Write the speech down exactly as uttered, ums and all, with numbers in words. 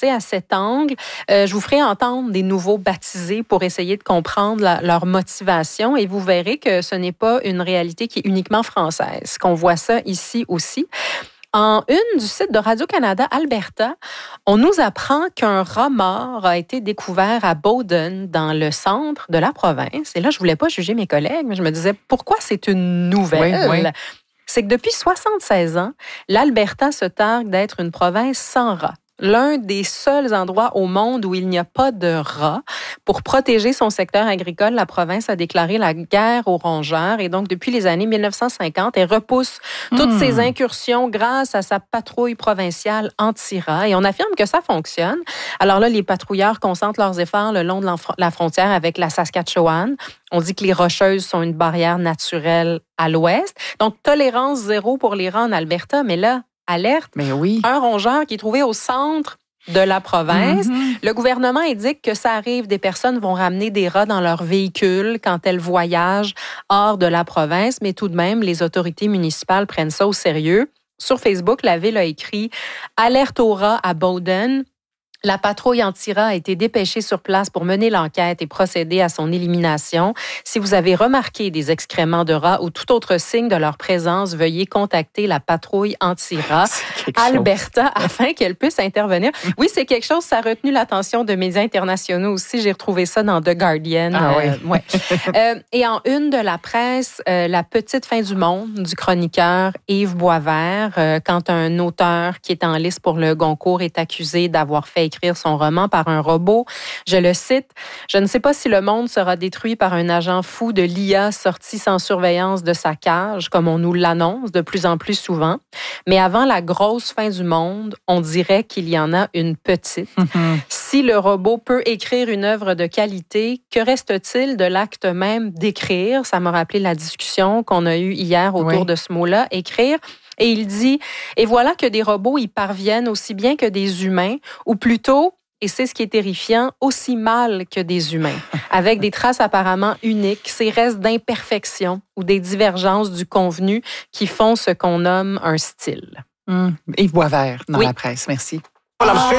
intéressé à cet angle. Euh, je vous ferai entendre des nouveaux baptisés pour essayer de comprendre la, leur motivation et vous verrez que ce n'est pas une réalité qui est uniquement française, qu'on voit ça ici aussi. En une du site de Radio-Canada Alberta, on nous apprend qu'un rat mort a été découvert à Bowden, dans le centre de la province. Et là, je voulais pas juger mes collègues, mais je me disais, pourquoi c'est une nouvelle? Oui, oui. C'est que depuis soixante-seize ans, l'Alberta se targue d'être une province sans rats. L'un des seuls endroits au monde où il n'y a pas de rats. Pour protéger son secteur agricole, la province a déclaré la guerre aux rongeurs et donc depuis les années mille neuf cent cinquante, elle repousse toutes mmh. ces incursions grâce à sa patrouille provinciale anti-rats et on affirme que ça fonctionne. Alors là, les patrouilleurs concentrent leurs efforts le long de la frontière avec la Saskatchewan. On dit que les Rocheuses sont une barrière naturelle à l'ouest. Donc, tolérance zéro pour les rats en Alberta, mais là, alerte, mais oui. un rongeur qui est trouvé au centre de la province. Mm-hmm. Le gouvernement indique que ça arrive, des personnes vont ramener des rats dans leur véhicule quand elles voyagent hors de la province, mais tout de même, les autorités municipales prennent ça au sérieux. Sur Facebook, la ville a écrit « Alerte aux rats à Bowden ». La patrouille anti-rats a été dépêchée sur place pour mener l'enquête et procéder à son élimination. Si vous avez remarqué des excréments de rats ou tout autre signe de leur présence, veuillez contacter la patrouille anti-rats Alberta afin qu'elle puisse intervenir. Oui, c'est quelque chose, ça a retenu l'attention de médias internationaux aussi. J'ai retrouvé ça dans The Guardian. Ah euh, oui. Ouais. euh, et en une de la presse, euh, La petite fin du monde du chroniqueur Yves Boisvert, euh, quand un auteur qui est en lice pour le Goncourt est accusé d'avoir fait écrire son roman par un robot. Je le cite, « Je ne sais pas si le monde sera détruit par un agent fou de l'I A sorti sans surveillance de sa cage, comme on nous l'annonce de plus en plus souvent. Mais avant la grosse fin du monde, on dirait qu'il y en a une petite. Mm-hmm. Si le robot peut écrire une œuvre de qualité, que reste-t-il de l'acte même d'écrire? » Ça m'a rappelé la discussion qu'on a eue hier autour oui. de ce mot-là, écrire. Et il dit, et voilà que des robots y parviennent aussi bien que des humains, ou plutôt, et c'est ce qui est terrifiant, aussi mal que des humains, avec des traces apparemment uniques, ces restes d'imperfection ou des divergences du convenu qui font ce qu'on nomme un style. Mmh. Yves Boisvert, dans oui. la presse. Merci. Ah.